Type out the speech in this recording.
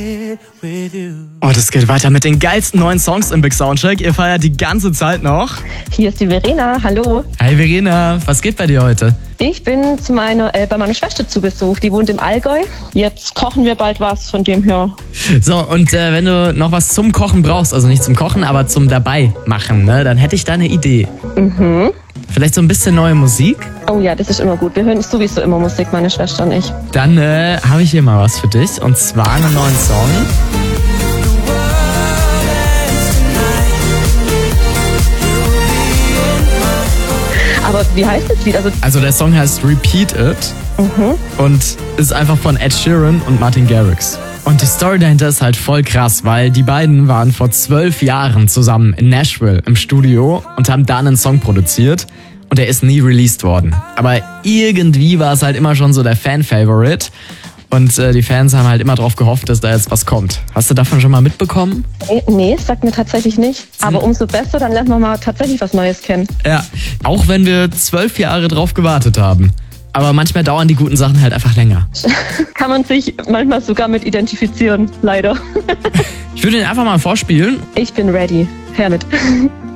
Und es geht weiter mit den geilsten neuen Songs im Big Soundcheck. Ihr feiert die ganze Zeit noch. Hier ist die Verena, hallo. Hi Verena, was geht bei dir heute? Ich bin bei meiner Schwester zu Besuch, die wohnt im Allgäu. Jetzt kochen wir bald was, von dem her. So, und wenn du noch was zum Kochen brauchst, also nicht zum Kochen, aber zum dabei machen, ne, dann hätte ich da eine Idee. Vielleicht so ein bisschen neue Musik? Oh ja, das ist immer gut. Wir hören sowieso immer Musik, meine Schwester und ich. Dann habe ich hier mal was für dich, und zwar einen neuen Song. Aber wie heißt das Lied? Also der Song heißt Repeat It und ist einfach von Ed Sheeran und Martin Garrix. Und die Story dahinter ist halt voll krass, weil die beiden waren vor 12 Jahren zusammen in Nashville im Studio und haben da einen Song produziert und der ist nie released worden. Aber irgendwie war es halt immer schon so der Fan-Favorite und die Fans haben halt immer drauf gehofft, dass da jetzt was kommt. Hast du davon schon mal mitbekommen? Nee, sagt mir tatsächlich nicht. Aber umso besser, dann lernt man mal tatsächlich was Neues kennen. Ja, auch wenn wir 12 Jahre drauf gewartet haben. Aber manchmal dauern die guten Sachen halt einfach länger. Kann man sich manchmal sogar mit identifizieren, leider. Ich würde ihn einfach mal vorspielen. Ich bin ready. Her mit.